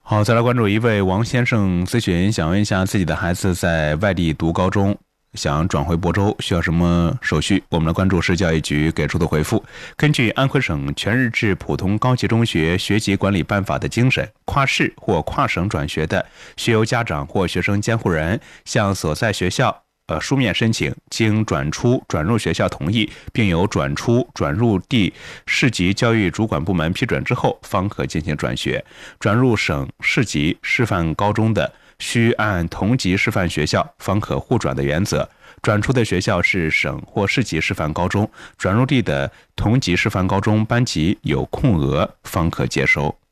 好，再来关注一位王先生咨询，想问一下自己的孩子在外地读高中，想转回亳州，需要什么手续？我们来关注市教育局给出的回复。根据安徽省全日制普通高级中学学籍管理办法的精神，跨市或跨省转学的，需由家长或学生监护人向所在学校书面申请，经转出转入学校同意，并由转出转入地市级教育主管部门批准之后，方可进行转学。转入省市级师范高中的，需按同级师范学校方可互转的原则。转出的学校是省或市级师范高中，转入地的同级师范高中班级有空额方可接收。